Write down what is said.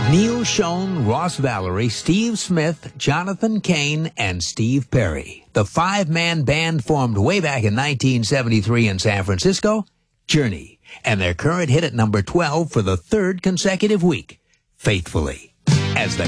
Neil Schon, Ross Valerie, Steve Smith, Jonathan Cain, and Steve Perry. The five-man band formed way back in 1973 in San Francisco, Journey, and their current hit at number 12 for the third consecutive week, Faithfully. As the